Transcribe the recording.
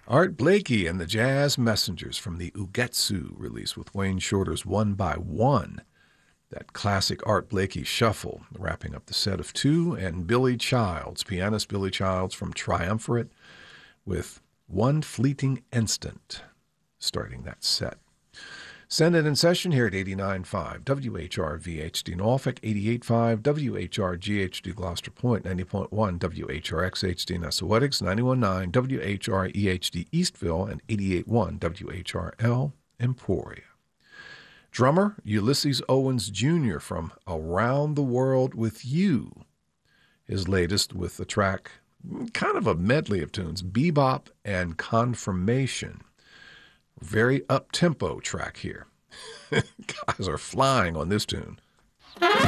Art Blakey and the Jazz Messengers from the Ugetsu release with Wayne Shorter's One by One. That classic Art Blakey shuffle, wrapping up the set of two, and Billy Childs, pianist Billy Childs from Triumvirate, with One Fleeting Instant, starting that set. Send it in session here at 89.5 WHR VHD Norfolk, 88.5 WHR GHD Gloucester Point, 90.1 WHR XHD Nessawetics, 91.9 WHR EHD Eastville, and 88.1 WHRL Emporia. Drummer Ulysses Owens Jr. from Around the World with You. His latest with the track, kind of a medley of tunes, Bebop and Confirmation. Very up-tempo track here. Guys are flying on this tune.